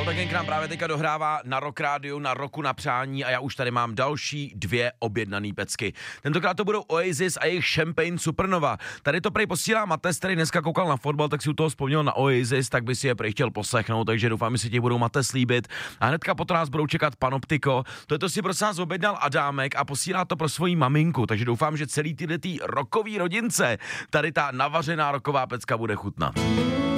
Auta Gang nám právě teďka dohrává na Rock Rádiu, na Roku na přání a já už tady mám další 2 objednaný pecky. Tentokrát to budou Oasis a jejich Champagne Supernova. Tady to prej posílá Mates, který dneska koukal na fotbal, tak si u toho vzpomněl na Oasis, tak by si je prej chtěl poslechnout, takže doufám, že si ti budou Mates líbit. A hnedka potom nás budou čekat Panoptiko. To si prosím nás objednal Adámek a posílá to pro svoji maminku, takže doufám, že celý tyhle rockový rodince tady ta navařená rocková pecka bude chutnat.